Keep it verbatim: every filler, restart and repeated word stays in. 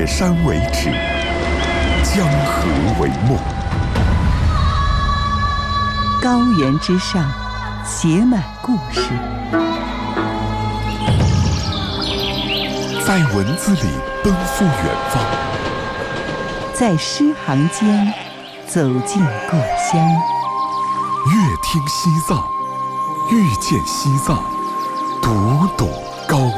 雪山为止，江河为梦。 高原之上，写满故事， 在文字里奔赴远方， 在诗行间走进故乡。 阅听西藏，遇见西藏，读懂高